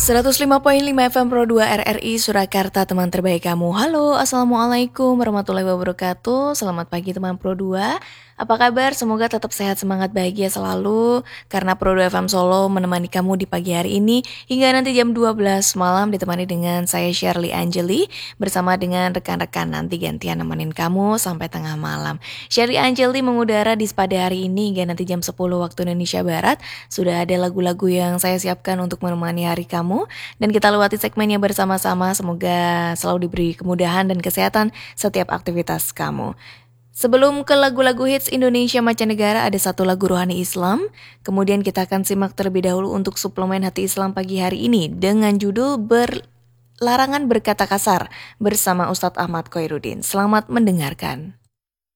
105.5 FM Pro 2 RRI Surakarta, teman terbaik kamu. Halo, Assalamualaikum warahmatullahi wabarakatuh. Selamat pagi teman Pro 2. Apa kabar? Semoga tetap sehat, semangat, bahagia selalu. Karena Pro 2 FM Solo menemani kamu di pagi hari ini hingga nanti jam 12 malam, ditemani dengan saya Shirley Angeli bersama dengan rekan-rekan, nanti gantian nemenin kamu sampai tengah malam. Shirley Angeli mengudara di pada hari ini hingga nanti jam 10 waktu Indonesia Barat. Sudah ada lagu-lagu yang saya siapkan untuk menemani hari kamu, dan kita lewati segmennya bersama-sama. Semoga selalu diberi kemudahan dan kesehatan setiap aktivitas kamu. Sebelum ke lagu-lagu hits Indonesia mancanegara, ada satu lagu rohani Islam. Kemudian kita akan simak terlebih dahulu untuk suplemen hati Islam pagi hari ini dengan judul Larangan Berkata Kasar bersama Ustadz Ahmad Khairuddin. Selamat mendengarkan.